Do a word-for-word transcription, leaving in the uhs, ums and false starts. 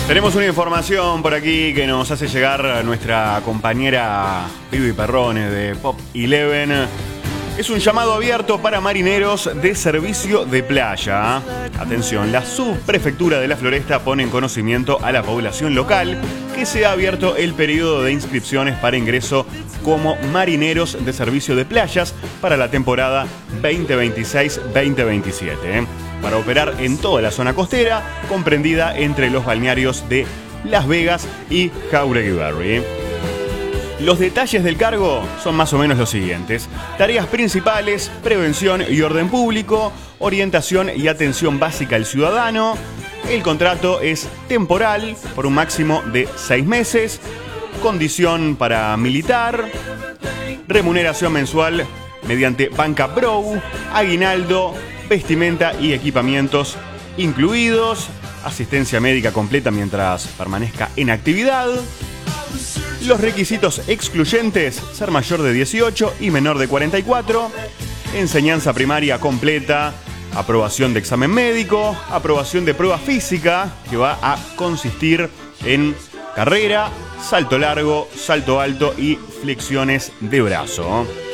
Tenemos una información por aquí que nos hace llegar nuestra compañera Vivi Perrones de Pop Eleven. Es un llamado abierto para marineros de servicio de playa. Atención, la subprefectura de la Floresta pone en conocimiento a la población local que se ha abierto el periodo de inscripciones para ingreso como marineros de servicio de playas para la temporada veinte veintiséis veinte veintisiete. Para operar en toda la zona costera, comprendida entre los balnearios de Las Vegas y Jauregui Berry. Los detalles del cargo son más o menos los siguientes: tareas principales, prevención y orden público, orientación y atención básica al ciudadano. El contrato es temporal por un máximo de seis meses, condición para militar, remuneración mensual mediante banca Bro, aguinaldo, vestimenta y equipamientos incluidos, asistencia médica completa mientras permanezca en actividad. Los requisitos excluyentes: ser mayor de dieciocho y menor de cuarenta y cuatro, enseñanza primaria completa, aprobación de examen médico, aprobación de prueba física que va a consistir en carrera, salto largo, salto alto y flexiones de brazo.